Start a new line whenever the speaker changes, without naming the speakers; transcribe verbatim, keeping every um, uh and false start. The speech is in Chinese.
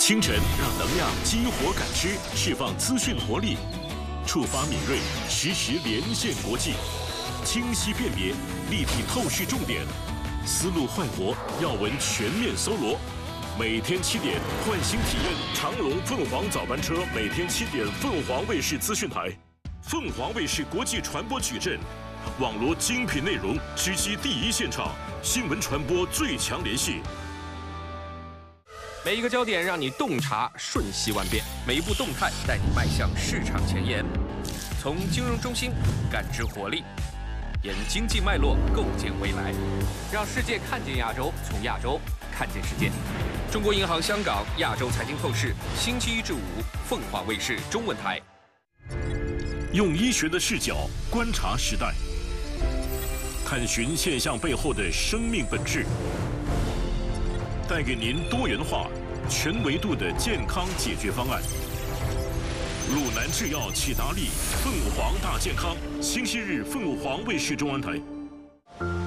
清晨让能量激活感知，释放资讯活力，触发敏锐，实时连线国际，清晰辨别，立体透视重点，思路焕活，要闻全面搜罗。每天七点唤醒体验长龙凤凰早班车，每天七点凤凰卫视资讯台，凤凰卫视国际传播矩阵，网罗精品内容，直击第一现场，新闻传播最强联系。
每一个焦点让你洞察瞬息万变，每一步动态带你迈向市场前沿。从金融中心感知活力，沿经济脉络构建未来，让世界看见亚洲，从亚洲看见世界。中国银行香港亚洲财经透视，星期一至五，凤凰卫视中文台。
用医学的视角观察时代，探寻现象背后的生命本质。带给您多元化、全维度的健康解决方案。鲁南制药启达利，凤凰大健康，星期日凤凰卫视中文台。